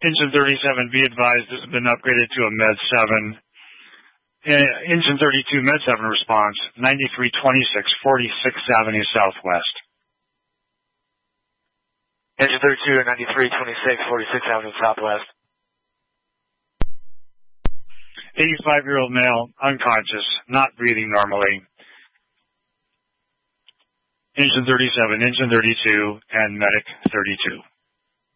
Engine 37, be advised, this has been upgraded to a Med 7. Engine 32, Med 7 response, 9326 46th Avenue Southwest. Engine 32, 9326 46th Avenue Southwest. 85-year-old male, unconscious, not breathing normally. Engine 37, Engine 32, and Medic 32.